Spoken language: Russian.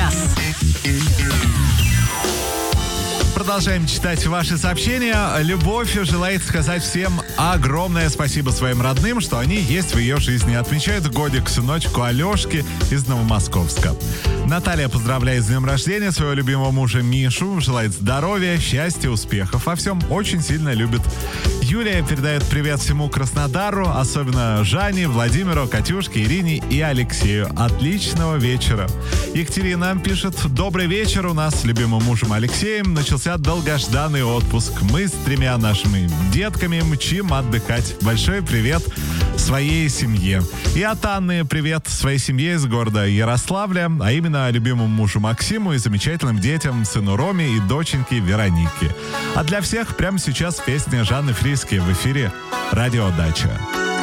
час. Продолжаем читать ваши сообщения. Любовь желает сказать всем огромное спасибо своим родным, что они есть в ее жизни. Отмечают годик сыночку Алешке из Новомосковска. Наталья поздравляет с днем рождения своего любимого мужа Мишу. Желает здоровья, счастья, успехов. Во всем очень сильно любит. Юлия передает привет всему Краснодару, особенно Жане, Владимиру, Катюшке, Ирине и Алексею. Отличного вечера. Екатерина пишет: добрый вечер. У нас с любимым мужем Алексеем начался долгожданный отпуск. Мы с 3 нашими детками мчим отдыхать. Большой привет своей семье. И от Анны привет своей семье из города Ярославля, а именно любимому мужу Максиму и замечательным детям, сыну Роме и доченьке Веронике. А для всех прямо сейчас песня Жанны Фриске в эфире «Радио Дача».